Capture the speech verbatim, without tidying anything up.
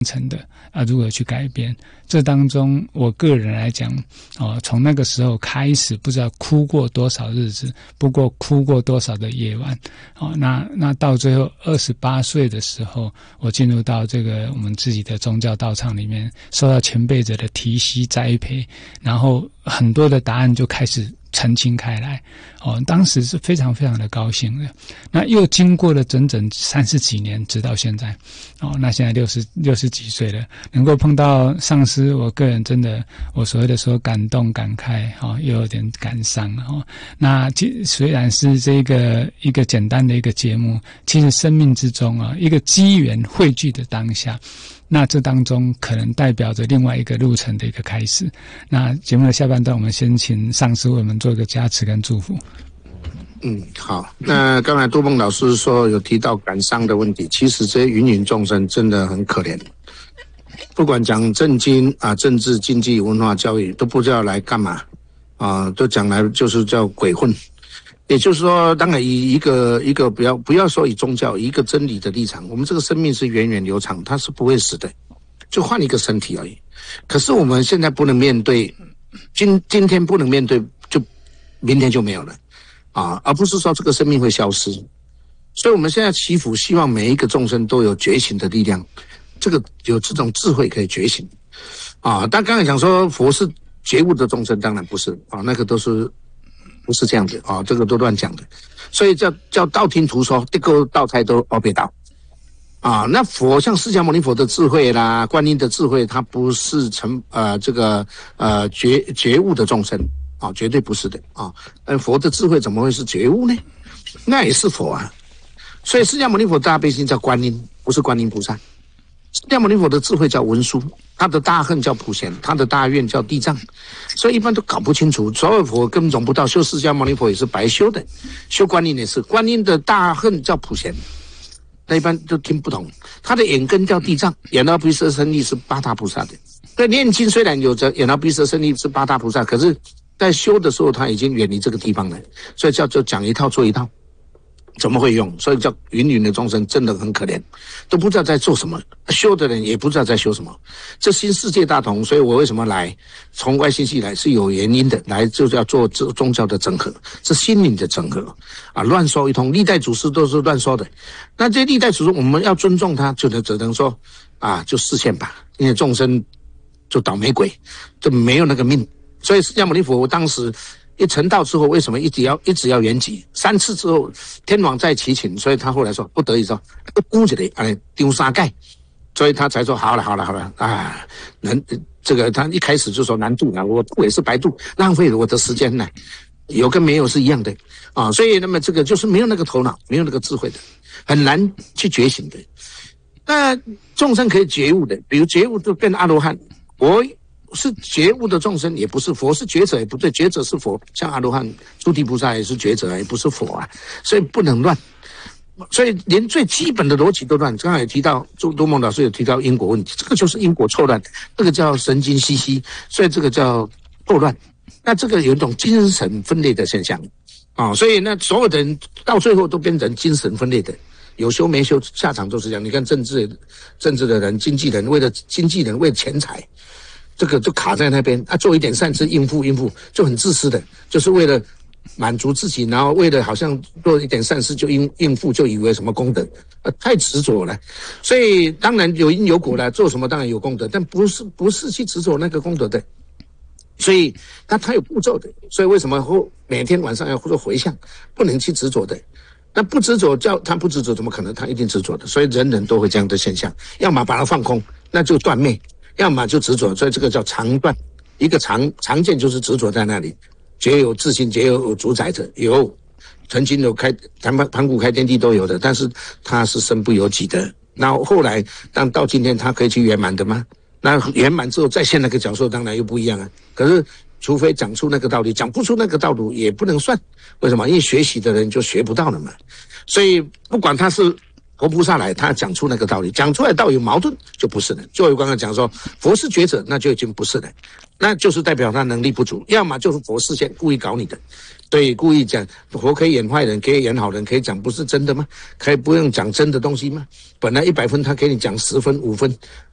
成的啊，如何去改变？这当中，我个人来讲，哦，从那个时候开始，不知道哭过多少日子，不过哭过多少的夜晚，哦，那那到最后二十八岁的时候，我进入到这个我们自己的宗教道场里面，受到前辈者的提携栽培，然后很多的答案就开始澄清开来，哦，当时是非常非常的高兴的。那又经过了整整三十几年，直到现在，哦，那现在六十六十几岁了，能够碰到上师，我个人真的，我所谓的说感动感慨，哦，又有点感伤，哦。那虽然是这个一个简单的一个节目，其实生命之中啊，一个机缘汇聚的当下。那这当中可能代表着另外一个路程的一个开始。那节目的下半段，我们先请上师为我们做一个加持跟祝福。 嗯，好。那刚才多梦老师说有提到感伤的问题，其实这些芸芸众生真的很可怜。不管讲政经啊、政治、经济、文化、教育，都不知道来干嘛啊，都讲来就是叫鬼混。也就是说，当然以一个一个不要不要说以宗教一个真理的立场，我们这个生命是源远流长，它是不会死的，就换一个身体而已。可是我们现在不能面对，今今天不能面对，就明天就没有了啊，而不是说这个生命会消失。所以我们现在祈福，希望每一个众生都有觉醒的力量，这个有这种智慧可以觉醒啊。但刚才讲说佛是觉悟的众生，当然不是啊，那个都是。不是这样子啊，这个都乱讲的，所以叫叫道听途说，这个道菜都熬别道啊。那佛像释迦牟尼佛的智慧啦，观音的智慧，它不是成呃这个呃觉觉悟的众生啊，绝对不是的啊。呃，佛的智慧怎么会是觉悟呢？那也是佛啊。所以释迦牟尼佛大悲心叫观音，不是观音菩萨。释迦牟尼佛的智慧叫文殊，他的大恨叫普贤，他的大愿叫地藏，所以一般都搞不清楚。所有佛根本融不到，修释迦牟尼佛也是白修的，修观音也是，观音的大恨叫普贤，那一般都听不懂。他的眼根叫地藏，眼耳鼻舌身意是八大菩萨的。对，念经虽然有着眼耳鼻舌身意是八大菩萨，可是在修的时候他已经远离这个地方了，所以叫做讲一套做一套。怎么会用？所以叫芸芸的众生真的很可怜，都不知道在做什么，修的人也不知道在修什么。这新世界大同，所以我为什么来从外星系来是有原因的，来就是要做这宗教的整合，是心灵的整合啊！乱说一通，历代祖师都是乱说的。那这历代祖师我们要尊重他，就能只能说啊，就视线吧，因为众生就倒霉鬼，就没有那个命。所以释迦牟尼佛我当时。一成道之后，为什么一直要一直要圆寂？三次之后，天王在祈请，所以他后来说不得已说，估起来哎丢沙盖，所以他才说好了好了好了啊，能这个他一开始就说难度啊，我度也是白度，浪费了我的时间呢，有跟没有是一样的啊，所以那么这个就是没有那个头脑，没有那个智慧的，很难去觉醒的。那众生可以觉悟的，比如觉悟就变阿罗汉，我。是觉悟的众生，也不是佛，是觉者也不对，觉者是佛，像阿罗汉、诸提菩萨也是觉者，也不是佛啊，所以不能乱，所以连最基本的逻辑都乱。刚才也提到，周多梦老师有提到因果问题，这个就是因果错乱，这个叫神经兮兮，所以这个叫错乱。那这个有一种精神分裂的现象啊，所以那所有的人到最后都变成精神分裂的。有修没修，下场都是这样。你看政治政治的人、经纪人，为了经纪人为了钱财。这个就卡在那边啊，做一点善事应付应付，就很自私的，就是为了满足自己，然后为了好像做一点善事就应应付，就以为什么功德，呃，太执着了。所以当然有因有果了，做什么当然有功德，但不是不是去执着那个功德的。所以他他有步骤的，所以为什么后每天晚上要做回向，不能去执着的。那不执着叫他不执着，怎么可能？他一定执着的。所以人人都会这样的现象，要么把它放空，那就断灭。要么就执着，所以这个叫常断。一个常常见就是执着在那里，觉有自性，觉有主宰者，有曾经有开盘盘古开天地都有的，但是他是身不由己的。那后来当到今天，他可以去圆满的吗？那圆满之后再现那个角色，当然又不一样啊。可是除非讲出那个道理，讲不出那个道理也不能算。为什么？因为学习的人就学不到了嘛。所以不管他是。佛菩萨来，他讲出那个道理，讲出来道理有矛盾就不是了。就我刚刚讲说，佛是觉者，那就已经不是了，那就是代表他能力不足，要么就是佛事先故意搞你的，对，故意讲佛可以演坏人，可以演好人，可以讲不是真的吗？可以不用讲真的东西吗？本来一百分，他给你讲十分五分